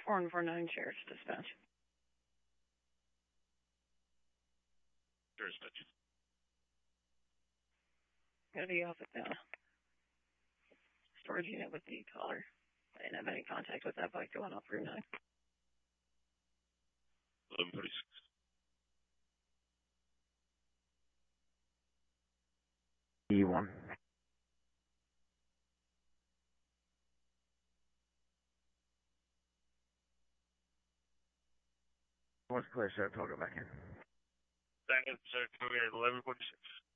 4149 Sheriff's Dispatch. Jurisdiction. Gotta be off at the storage unit with the caller. I didn't have any contact with that bike going off Route 9. 1146. E1. What's clear, sir? I'll go back in. Second, sir, coming in at 1146.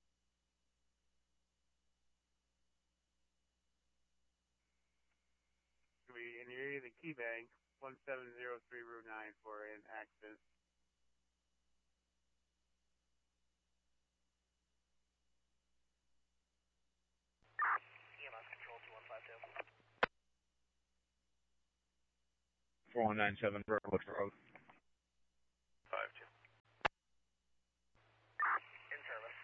In the area of the Key Bank, 1703 Route 9 for an accident. EMS Control 2152. 4197 Berkowitz Road. 52. In service.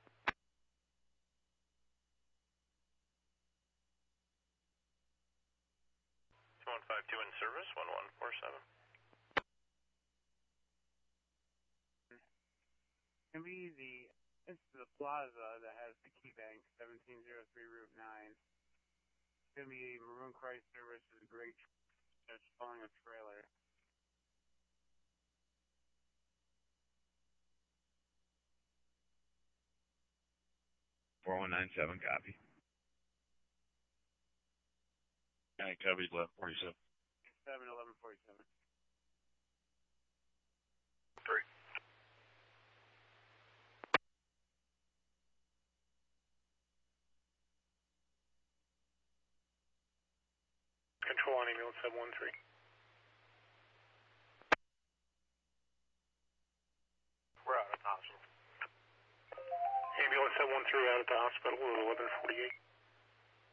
One 52 in service, 1147. Can be this is the plaza that has the Key Bank, 1703 Route 9. It's going to be a maroon Chrysler versus a gray that's pulling a trailer. .4197, copy. And copies 1147. 1147. 3. Control on ambulance 713. We're out at the hospital. Ambulance 713 out at the hospital at 1148.